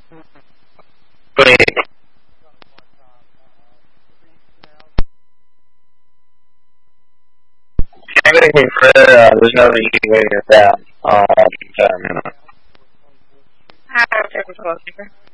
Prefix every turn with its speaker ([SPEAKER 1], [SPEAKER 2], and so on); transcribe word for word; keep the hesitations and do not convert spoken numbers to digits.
[SPEAKER 1] Great. Everything for uh, there's no easy way to get that. Um, um,
[SPEAKER 2] Hi, technical speaker.